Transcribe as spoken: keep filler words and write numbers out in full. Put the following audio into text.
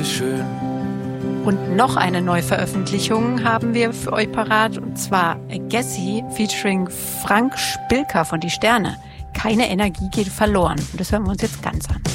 schön. Und noch eine Neuveröffentlichung haben wir für euch parat, und zwar Gassi featuring Frank Spilker von Die Sterne. Keine Energie geht verloren. Und das hören wir uns jetzt ganz an.